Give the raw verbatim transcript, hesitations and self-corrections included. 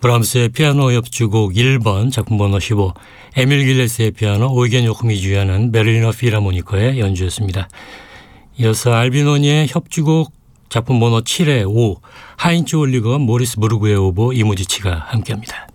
브람스의 피아노 협주곡 일 번 작품 번호 십오, 에밀 길레스의 피아노, 오이겐 요코미 주연한 베를리너 필하모니커의 연주였습니다. 이어서 알비노니의 협주곡 작품 번호 칠의 오, 하인츠 올리거, 모리스 브루그의 오보, 이무디치가 함께합니다.